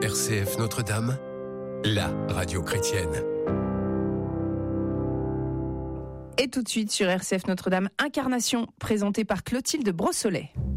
RCF Notre-Dame, la radio chrétienne. Et tout de suite sur RCF Notre-Dame, Incarnation, présentée par Clotilde Brossolet.